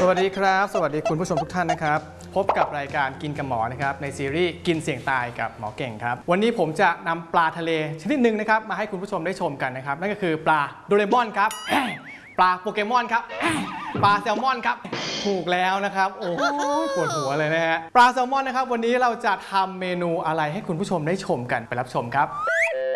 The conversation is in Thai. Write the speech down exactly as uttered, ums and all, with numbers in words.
วัสดีครับสวัสดีคุณผู้ชมทุกท่านนะครับพบกับรายการกินกับหมอนะครับในซีรีส์กินเสี่ยงตายกับหมอเก่งครับวันนี้ผมจะนำปลาทะเลชนิดหนึ่งนะครับมาให้คุณผู้ชมได้ชมกันนะครับนั่นก็คือปลาโดเรมอนครับปลาโปเกมอนครับปลาแซลมอนครับถูกแล้วนะครับโอ้ปวดหัวเลยนะฮะปลาแซลมอนนะครับวันนี้เราจะทำเมนูอะไรให้คุณผู้ชมได้ชมกันไปรับชมครับ